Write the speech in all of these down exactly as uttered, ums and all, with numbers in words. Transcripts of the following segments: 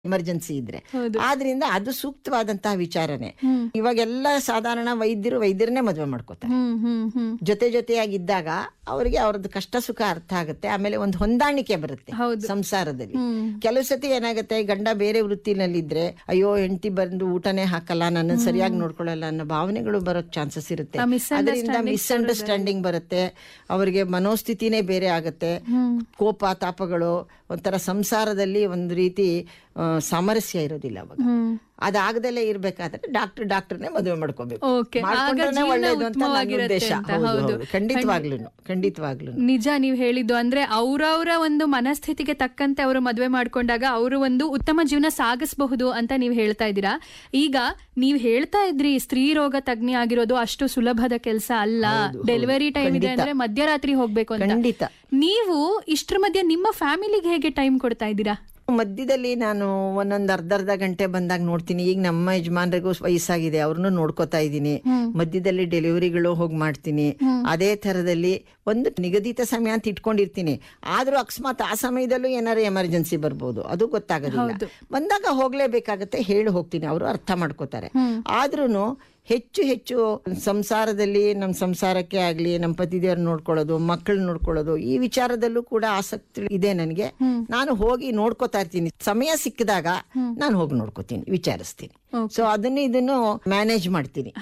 Emergency ಇದ್ರೆ. ಆದ್ರಿಂದ ಅದು ಸೂಕ್ತವಾದಂತಹ ವಿಚಾರನೆ. ಇವಾಗೆಲ್ಲ ಸಾಧಾರಣ ವೈದ್ಯರು ವೈದ್ಯರನ್ನೇ ಮದುವೆ ಮಾಡ್ಕೋತಾರೆ. ಜೊತೆ ಜೊತೆಯಾಗಿದ್ದಾಗ ಅವ್ರಿಗೆ ಅವ್ರದ್ದು ಕಷ್ಟ ಸುಖ ಅರ್ಥ ಆಗುತ್ತೆ. ಆಮೇಲೆ ಒಂದು ಹೊಂದಾಣಿಕೆ ಬರುತ್ತೆ ಸಂಸಾರದಲ್ಲಿ. ಕೆಲವು ಸತಿ ಏನಾಗುತ್ತೆ, ಗಂಡ ಬೇರೆ ವೃತ್ತಿನಲ್ಲಿದ್ರೆ ಅಯ್ಯೋ ಹೆಂಡತಿ ಬಂದು ಊಟನೇ ಹಾಕಲ್ಲ, ನನ್ನ ಸರಿಯಾಗಿ ನೋಡ್ಕೊಳ್ಳಲ್ಲ ಅನ್ನೋ ಭಾವನೆಗಳು ಬರೋಕ್ ಚಾನ್ಸಸ್ ಇರುತ್ತೆ. ಅದರಿಂದ ಮಿಸ್ಅಂಡರ್ಸ್ಟ್ಯಾಂಡಿಂಗ್ ಬರುತ್ತೆ. ಅವರಿಗೆ ಮನೋಸ್ಥಿತಿನೇ ಬೇರೆ ಆಗುತ್ತೆ. ಕೋಪ ತಾಪಗಳು, ಒಂಥರ ಸಂಸಾರದಲ್ಲಿ ಒಂದು ರೀತಿ ಸಾಮರಸ್ಯ ಇರೋದಿಲ್ಲ. ಅವಾಗ ಅದಾಗದಲ್ಲೇ ಇರ್ಬೇಕಾದ್ರೆ ಡಾಕ್ಟರ್ ಡಾಕ್ಟರ್ನೇ ಮದುವೆ ಮಾಡ್ಕೋಬೇಕು, ಮಾಡ್ಕೊಂಡ್ರೆ ಒಳ್ಳೇದು ಅಂತ ನನ್ನ ಉದ್ದೇಶ. ಖಂಡಿತವಾಗ್ಲೂ ಖಂಡಿತವಾಗ್ಲೂ ನಿಜ ನೀವು ಹೇಳಿದ್ದು. ಅಂದ್ರೆ ಅವ್ರವ್ರ ಒಂದು ಮನಸ್ಥಿತಿಗೆ ತಕ್ಕಂತೆ ಅವರು ಮದುವೆ ಮಾಡ್ಕೊಂಡಾಗ ಅವರು ಒಂದು ಉತ್ತಮ ಜೀವನ ಸಾಗಿಸಬಹುದು ಅಂತ ನೀವು ಹೇಳ್ತಾ ಇದ್ದೀರಾ. ಈಗ ನೀವ್ ಹೇಳ್ತಾ ಇದ್ರಿ ಸ್ತ್ರೀ ರೋಗ ತಜ್ಞೆ ಆಗಿರೋದು ಅಷ್ಟು ಸುಲಭದ ಕೆಲಸ ಅಲ್ಲ, ಡೆಲಿವರಿ ಟೈಮ್ ಇದೆ ಅಂದ್ರೆ ಮಧ್ಯರಾತ್ರಿ ಹೋಗ್ಬೇಕು ಅಂತ. ಖಂಡಿತ. ನೀವು ಇಷ್ಟ್ರ ಮಧ್ಯೆ ನಿಮ್ಮ ಫ್ಯಾಮಿಲಿಗೆ ಹೇಗೆ ಟೈಮ್ ಕೊಡ್ತಾ ಇದ್ದೀರಾ? ಮಧ್ಯದಲ್ಲಿ ನಾನು ಒಂದೊಂದ್ ಅರ್ಧ ಅರ್ಧ ಗಂಟೆ ಬಂದಾಗ ನೋಡ್ತೀನಿ. ಈಗ ನಮ್ಮ ಯಜಮಾನ್ರಿಗೂ ವಯಸ್ಸಾಗಿದೆ, ಅವ್ರನ್ನು ನೋಡ್ಕೋತಾ ಇದ್ದೀನಿ. ಮಧ್ಯದಲ್ಲಿ ಡೆಲಿವರಿಗಳು ಹೋಗಿ ಮಾಡ್ತೀನಿ. ಅದೇ ತರದಲ್ಲಿ ಒಂದು ನಿಗದಿತ ಸಮಯ ಅಂತ ಇಟ್ಕೊಂಡಿರ್ತೀನಿ. ಆದ್ರೂ ಅಕಸ್ಮಾತ್ ಆ ಸಮಯದಲ್ಲೂ ಏನಾರು ಎಮರ್ಜೆನ್ಸಿ ಬರ್ಬೋದು, ಅದು ಗೊತ್ತಾಗೋದಿಲ್ಲ. ಬಂದಾಗ ಹೋಗ್ಲೇಬೇಕಾಗತ್ತೆ, ಹೇಳಿ ಹೋಗ್ತೀನಿ, ಅವರು ಅರ್ಥ ಮಾಡ್ಕೋತಾರೆ. ಆದ್ರೂನು ಹೆಚ್ಚು ಹೆಚ್ಚು ಸಂಸಾರದಲ್ಲಿ ನಮ್ಮ ಸಂಸಾರಕ್ಕೆ ಆಗ್ಲಿ, ನಮ್ಮ ಪತಿದೇವ್ರನ್ನ ನೋಡ್ಕೊಳ್ಳೋದು, ಮಕ್ಕಳನ್ನ ನೋಡ್ಕೊಳ್ಳೋದು, ಈ ವಿಚಾರದಲ್ಲೂ ಕೂಡ ಆಸಕ್ತಿ ಇದೆ ನನಗೆ. ನಾನು ಹೋಗಿ ನೋಡ್ಕೋತಾ ಇರ್ತೀನಿ. ಸಮಯ ಸಿಕ್ಕಿದಾಗ ನಾನು ಹೋಗಿ ನೋಡ್ಕೋತೀನಿ, ವಿಚಾರಿಸ್ತೀನಿ. ಸೊ ಅದನ್ನು ಇದನ್ನು ಮ್ಯಾನೇಜ್ ಮಾಡ್ತೀನಿ.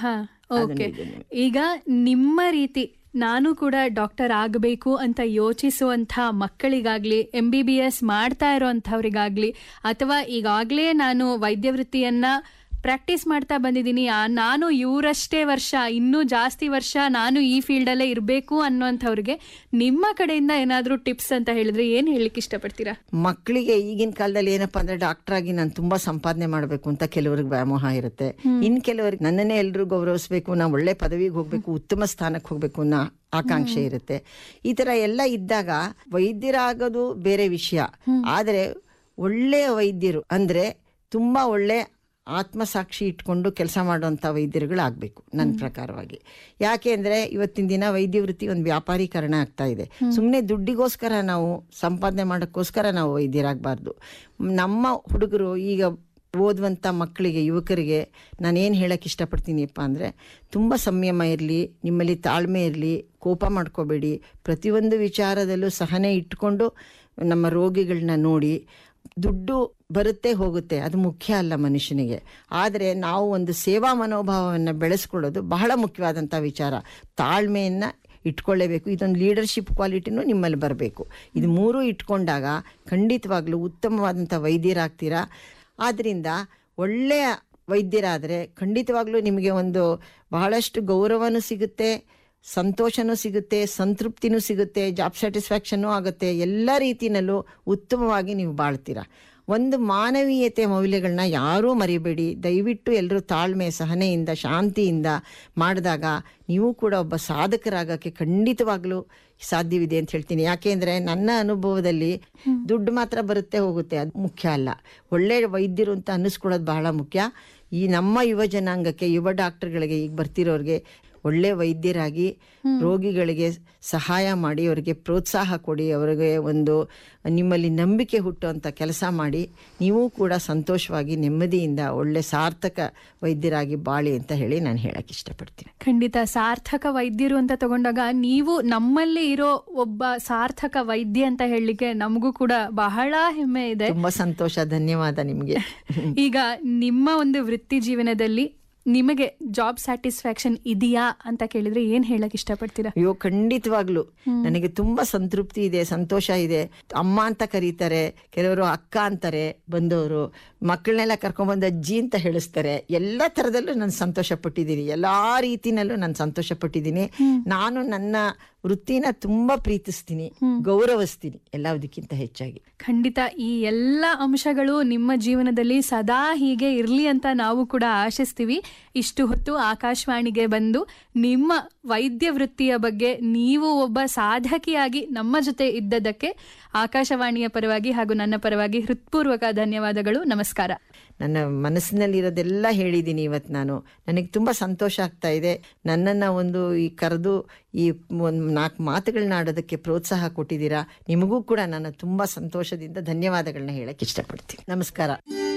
ಈಗ ನಿಮ್ಮ ರೀತಿ ನಾನು ಕೂಡ ಡಾಕ್ಟರ್ ಆಗಬೇಕು ಅಂತ ಯೋಚಿಸುವಂಥ ಮಕ್ಕಳಿಗಾಗ್ಲಿ, ಎಂ ಬಿ ಬಿ ಎಸ್ ಮಾಡ್ತಾ ಇರೋಂಥವ್ರಿಗಾಗ್ಲಿ, ಅಥವಾ ಈಗಾಗಲೇ ನಾನು ವೈದ್ಯ ವೃತ್ತಿಯನ್ನ ಪ್ರಾಕ್ಟೀಸ್ ಮಾಡ್ತಾ ಬಂದಿದ್ದೀನಿ, ನಾನು ಇವರಷ್ಟೇ ವರ್ಷ ಇನ್ನೂ ಜಾಸ್ತಿ ವರ್ಷ ನಾನು ಈ ಫೀಲ್ಡ್ ಅಲ್ಲೇ ಇರಬೇಕು ಅನ್ನೋಂಥವ್ರಿಗೆ ನಿಮ್ಮ ಕಡೆಯಿಂದ ಏನಾದ್ರೂ ಟಿಪ್ಸ್ ಅಂತ ಹೇಳಿದ್ರೆ ಏನ್ ಹೇಳಲಿಕ್ಕೆ ಇಷ್ಟಪಡ್ತೀರಾ? ಮಕ್ಕಳಿಗೆ ಈಗಿನ ಕಾಲದಲ್ಲಿ ಏನಪ್ಪಾ ಅಂದ್ರೆ ಡಾಕ್ಟರ್ ಆಗಿ ನಾನು ತುಂಬಾ ಸಂಪಾದನೆ ಮಾಡಬೇಕು ಅಂತ ಕೆಲವರಿಗೆ ವ್ಯಾಮೋಹ ಇರುತ್ತೆ. ಇನ್ ಕೆಲವರಿಗೆ ನನ್ನನ್ನೇ ಎಲ್ರು ಗೌರವಿಸಬೇಕು, ನಾ ಒಳ್ಳೆ ಪದವಿಗೆ ಹೋಗ್ಬೇಕು, ಉತ್ತಮ ಸ್ಥಾನಕ್ಕೆ ಹೋಗ್ಬೇಕು ಅನ್ನೋ ಆಕಾಂಕ್ಷೆ ಇರುತ್ತೆ. ಈ ತರ ಎಲ್ಲ ಇದ್ದಾಗ ವೈದ್ಯರಾಗೋದು ಬೇರೆ ವಿಷಯ. ಆದ್ರೆ ಒಳ್ಳೆಯ ವೈದ್ಯರು ಅಂದ್ರೆ ತುಂಬಾ ಒಳ್ಳೆ ಆತ್ಮಸಾಕ್ಷಿ ಇಟ್ಕೊಂಡು ಕೆಲಸ ಮಾಡುವಂಥ ವೈದ್ಯರುಗಳಾಗಬೇಕು ನನ್ನ ಪ್ರಕಾರವಾಗಿ. ಯಾಕೆ ಅಂದರೆ ಇವತ್ತಿನ ದಿನ ವೈದ್ಯ ವೃತ್ತಿ ಒಂದು ವ್ಯಾಪಾರೀಕರಣ ಆಗ್ತಾ ಇದೆ. ಸುಮ್ಮನೆ ದುಡ್ಡಿಗೋಸ್ಕರ ನಾವು ಸಂಪಾದನೆ ಮಾಡೋಕ್ಕೋಸ್ಕರ ನಾವು ವೈದ್ಯರಾಗಬಾರ್ದು. ನಮ್ಮ ಹುಡುಗರು ಈಗ ಓದುವಂಥ ಮಕ್ಕಳಿಗೆ, ಯುವಕರಿಗೆ ನಾನೇನು ಹೇಳಕ್ಕೆ ಇಷ್ಟಪಡ್ತೀನಿಪ್ಪ ಅಂದರೆ, ತುಂಬ ಸಂಯಮ ಇರಲಿ, ನಿಮ್ಮಲ್ಲಿ ತಾಳ್ಮೆ ಇರಲಿ, ಕೋಪ ಮಾಡ್ಕೋಬೇಡಿ. ಪ್ರತಿಯೊಂದು ವಿಚಾರದಲ್ಲೂ ಸಹನೆ ಇಟ್ಕೊಂಡು ನಮ್ಮ ರೋಗಿಗಳನ್ನ ನೋಡಿ. ದುಡ್ಡು ಬರುತ್ತೆ ಹೋಗುತ್ತೆ, ಅದು ಮುಖ್ಯ ಅಲ್ಲ ಮನುಷ್ಯನಿಗೆ. ಆದರೆ ನಾವು ಒಂದು ಸೇವಾ ಮನೋಭಾವವನ್ನು ಬೆಳೆಸ್ಕೊಳ್ಳೋದು ಬಹಳ ಮುಖ್ಯವಾದಂಥ ವಿಚಾರ. ತಾಳ್ಮೆಯನ್ನು ಇಟ್ಕೊಳ್ಳೇಬೇಕು. ಇದೊಂದು ಲೀಡರ್ಶಿಪ್ ಕ್ವಾಲಿಟಿನೂ ನಿಮ್ಮಲ್ಲಿ ಬರಬೇಕು. ಇದು ಮೂರೂ ಇಟ್ಕೊಂಡಾಗ ಖಂಡಿತವಾಗ್ಲೂ ಉತ್ತಮವಾದಂಥ ವೈದ್ಯರಾಗ್ತೀರಾ. ಆದ್ದರಿಂದ ಒಳ್ಳೆಯ ವೈದ್ಯರಾದರೆ ಖಂಡಿತವಾಗ್ಲೂ ನಿಮಗೆ ಒಂದು ಬಹಳಷ್ಟು ಗೌರವನೂ ಸಿಗುತ್ತೆ, ಸಂತೋಷನೂ ಸಿಗುತ್ತೆ, ಸಂತೃಪ್ತಿನೂ ಸಿಗುತ್ತೆ, ಜಾಬ್ ಸ್ಯಾಟಿಸ್ಫ್ಯಾಕ್ಷನ್ನೂ ಆಗುತ್ತೆ. ಎಲ್ಲ ರೀತಿಯಲ್ಲೂ ಉತ್ತಮವಾಗಿ ನೀವು ಬಾಳ್ತೀರಾ. ಒಂದು ಮಾನವೀಯತೆ ಮೌಲ್ಯಗಳನ್ನ ಯಾರೂ ಮರಿಬೇಡಿ. ದಯವಿಟ್ಟು ಎಲ್ಲರೂ ತಾಳ್ಮೆ, ಸಹನೆಯಿಂದ, ಶಾಂತಿಯಿಂದ ಮಾಡಿದಾಗ ನೀವು ಕೂಡ ಒಬ್ಬ ಸಾಧಕರಾಗಕ್ಕೆ ಖಂಡಿತವಾಗ್ಲೂ ಸಾಧ್ಯವಿದೆ ಅಂತ ಹೇಳ್ತೀನಿ. ಯಾಕೆಂದರೆ ನನ್ನ ಅನುಭವದಲ್ಲಿ ದುಡ್ಡು ಮಾತ್ರ ಬರುತ್ತೆ ಹೋಗುತ್ತೆ, ಅದು ಮುಖ್ಯ ಅಲ್ಲ. ಒಳ್ಳೆಯ ವೈದ್ಯರು ಅಂತ ಅನ್ನಿಸ್ಕೊಳ್ಳೋದು ಬಹಳ ಮುಖ್ಯ. ಈ ನಮ್ಮ ಯುವ ಜನಾಂಗಕ್ಕೆ, ಯುವ ಡಾಕ್ಟರ್ಗಳಿಗೆ, ಈಗ ಬರ್ತಿರೋರಿಗೆ ಒಳ್ಳೆ ವೈದ್ಯರಾಗಿ ರೋಗಿಗಳಿಗೆ ಸಹಾಯ ಮಾಡಿ, ಅವರಿಗೆ ಪ್ರೋತ್ಸಾಹ ಕೊಡಿ, ಅವರಿಗೆ ಒಂದು ನಿಮ್ಮಲ್ಲಿ ನಂಬಿಕೆ ಹುಟ್ಟುವಂಥ ಕೆಲಸ ಮಾಡಿ. ನೀವು ಕೂಡ ಸಂತೋಷವಾಗಿ ನೆಮ್ಮದಿಯಿಂದ ಒಳ್ಳೆ ಸಾರ್ಥಕ ವೈದ್ಯರಾಗಿ ಬಾಳಿ ಅಂತ ಹೇಳಿ ನಾನು ಹೇಳಕ್ಕೆ ಇಷ್ಟಪಡ್ತೀನಿ. ಖಂಡಿತ. ಸಾರ್ಥಕ ವೈದ್ಯರು ಅಂತ ತಗೊಂಡಾಗ ನೀವು ನಮ್ಮಲ್ಲಿ ಇರೋ ಒಬ್ಬ ಸಾರ್ಥಕ ವೈದ್ಯ ಅಂತ ಹೇಳಲಿಕ್ಕೆ ನಮಗೂ ಕೂಡ ಬಹಳ ಹೆಮ್ಮೆ ಇದೆ. ತುಂಬಾ ಸಂತೋಷ, ಧನ್ಯವಾದ ನಿಮಗೆ. ಈಗ ನಿಮ್ಮ ಒಂದು ವೃತ್ತಿ ಜೀವನದಲ್ಲಿ ನಿಮಗೆ ಜಾಬ್ ಸ್ಯಾಟಿಸ್ಫ್ಯಾಕ್ಷನ್ ಇದೆಯಾ ಅಂತ ಕೇಳಿದ್ರೆ ಏನ್ ಹೇಳಕ್ ಇಷ್ಟಪಡ್ತೀರಾ? ಅಯ್ಯೋ ಖಂಡಿತವಾಗ್ಲು ನನಗೆ ತುಂಬಾ ಸಂತೃಪ್ತಿ ಇದೆ, ಸಂತೋಷ ಇದೆ. ಅಮ್ಮ ಅಂತ ಕರೀತಾರೆ, ಕೆಲವರು ಅಕ್ಕ ಅಂತಾರೆ ಬಂದವರು, ಮಕ್ಕಳನ್ನೆಲ್ಲ ಕರ್ಕೊಂಡ್ಬಂದು ಅಜ್ಜಿ ಅಂತ ಹೇಳಿಸ್ತಾರೆ. ಎಲ್ಲ ತರದಲ್ಲೂ ನಾನು ಸಂತೋಷ ಪಟ್ಟಿದ್ದೀನಿ, ಎಲ್ಲಾ ರೀತಿನಲ್ಲೂ ನಾನು ಸಂತೋಷ ಪಟ್ಟಿದ್ದೀನಿ. ನಾನು ನನ್ನ ವೃತ್ತಿನ ತುಂಬಾ ಪ್ರೀತಿಸ್ತೀನಿ, ಗೌರವಿಸ್ತೀನಿ ಎಲ್ಲದಕ್ಕಿಂತ ಹೆಚ್ಚಾಗಿ. ಖಂಡಿತ ಈ ಎಲ್ಲ ಅಂಶಗಳು ನಿಮ್ಮ ಜೀವನದಲ್ಲಿ ಸದಾ ಹೀಗೆ ಇರ್ಲಿ ಅಂತ ನಾವು ಕೂಡ ಆಶಿಸ್ತೀವಿ. ಇಷ್ಟು ಹೊತ್ತು ಆಕಾಶವಾಣಿಗೆ ಬಂದು ನಿಮ್ಮ ವೈದ್ಯ ವೃತ್ತಿಯ ಬಗ್ಗೆ ನೀವು ಒಬ್ಬ ಸಾಧಕಿಯಾಗಿ ನಮ್ಮ ಜೊತೆ ಇದ್ದದಕ್ಕೆ ಆಕಾಶವಾಣಿಯ ಪರವಾಗಿ ಹಾಗೂ ನನ್ನ ಪರವಾಗಿ ಹೃತ್ಪೂರ್ವಕ ಧನ್ಯವಾದಗಳು. ನಮಸ್ಕಾರ. ನನ್ನ ಮನಸ್ಸಿನಲ್ಲಿರೋದೆಲ್ಲ ಹೇಳಿದ್ದೀನಿ ಇವತ್ತು ನಾನು. ನನಗೆ ತುಂಬ ಸಂತೋಷ ಆಗ್ತಾ ಇದೆ. ನನ್ನನ್ನು ಒಂದು ಈ ಕರೆದು ಈ ಒಂದು ನಾಲ್ಕು ಮಾತುಗಳನ್ನ ಆಡೋದಕ್ಕೆ ಪ್ರೋತ್ಸಾಹ ಕೊಟ್ಟಿದ್ದೀರಾ. ನಿಮಗೂ ಕೂಡ ನಾನು ತುಂಬ ಸಂತೋಷದಿಂದ ಧನ್ಯವಾದಗಳನ್ನ ಹೇಳಕ್ಕೆ ಇಷ್ಟಪಡ್ತೀನಿ. ನಮಸ್ಕಾರ.